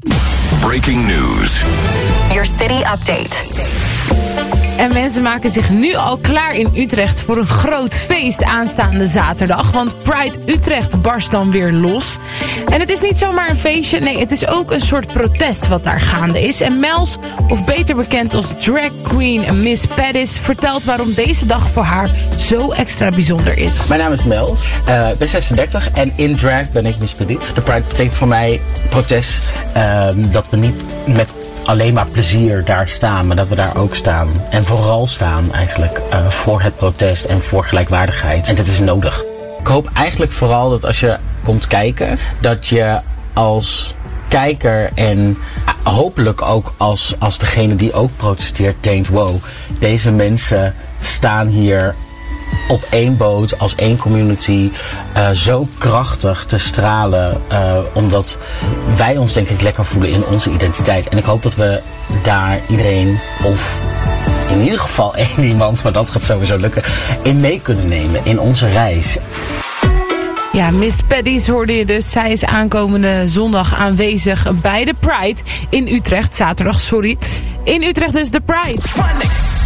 Breaking news. Your city update. En mensen maken zich nu al klaar in Utrecht voor een groot feest aanstaande zaterdag. Want Pride Utrecht barst dan weer los. En het is niet zomaar een feestje, nee, het is ook een soort protest wat daar gaande is. En Mels, of beter bekend als drag queen Miss Pettis, vertelt waarom deze dag voor haar zo extra bijzonder is. Mijn naam is Mels, ik ben 36 en in drag ben ik Miss Pettis. De Pride betekent voor mij protest, dat we niet met alleen maar plezier daar staan, maar dat we daar ook staan. En vooral staan eigenlijk voor het protest en voor gelijkwaardigheid. En dat is nodig. Ik hoop eigenlijk vooral dat als je komt kijken, dat je als kijker en hopelijk ook als degene die ook protesteert denkt, wow, deze mensen staan hier op één boot, als één community, zo krachtig te stralen, omdat wij ons denk ik lekker voelen in onze identiteit. En ik hoop dat we daar iedereen, of in ieder geval één iemand, maar dat gaat sowieso lukken, in mee kunnen nemen in onze reis. Ja, Miss Pettis hoorde je dus. Zij is aankomende zondag aanwezig bij de Pride in Utrecht. Zaterdag, sorry. In Utrecht dus de Pride.